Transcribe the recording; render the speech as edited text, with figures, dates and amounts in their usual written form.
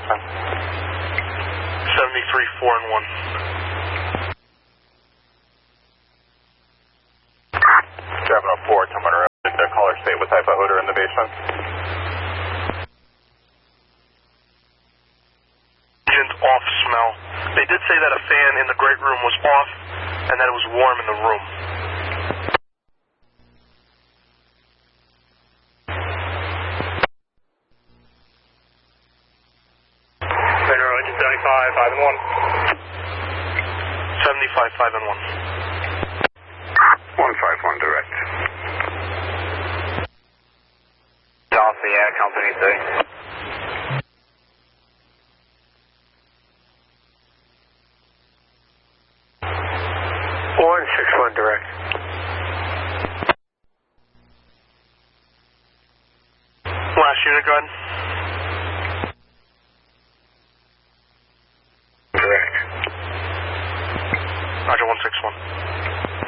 basement. 73, 4 and 1. Driving up 4, Tom Monroe. The caller state what type of odor in the basement? Engine off smell. They did say that a fan in the great room was off and that it was warm in the room. Monroe, engine 75, 5 and 1. 75, 5 and 1. 151 direct. Off the company 3. Direct. Last unit, go ahead.